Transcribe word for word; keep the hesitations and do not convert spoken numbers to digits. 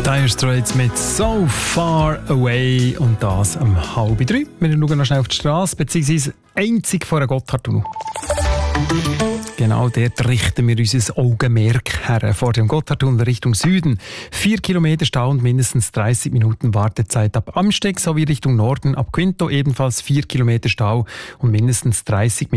Dire Straits mit «So Far Away» und das um halb drei. Wir schauen noch schnell auf die Straße, beziehungsweise einzig vor einem Gotthardtunnel. Genau dort richten wir unser Augenmerk her. Vor dem Gotthardtunnel Richtung Süden. Vier Kilometer Stau und mindestens dreißig Minuten Wartezeit ab Amsteg sowie Richtung Norden ab Quinto ebenfalls vier Kilometer Stau und mindestens dreißig Minuten.